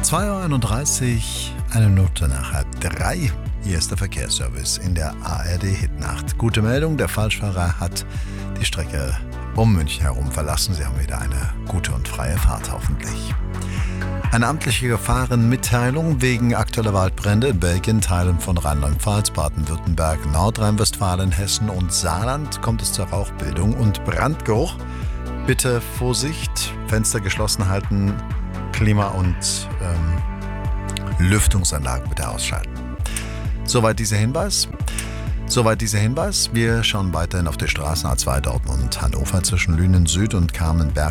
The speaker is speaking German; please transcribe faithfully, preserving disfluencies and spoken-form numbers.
zwei Uhr einunddreißig, eine Minute nach halb drei. Hier ist der Verkehrsservice in der A R D-Hitnacht. Gute Meldung, der Falschfahrer hat die Strecke um München herum verlassen. Sie haben wieder eine gute und freie Fahrt hoffentlich. Eine amtliche Gefahrenmitteilung wegen aktueller Waldbrände in Belgien, Teilen von Rheinland-Pfalz, Baden-Württemberg, Nordrhein-Westfalen, Hessen und Saarland kommt es zur Rauchbildung und Brandgeruch. Bitte Vorsicht, Fenster geschlossen halten, Klima- und ähm, Lüftungsanlagen bitte ausschalten. Soweit dieser Hinweis. Soweit dieser Hinweis. Wir schauen weiterhin auf die Straßen A zwei Dortmund-Hannover zwischen Lünen Süd und Kamenberg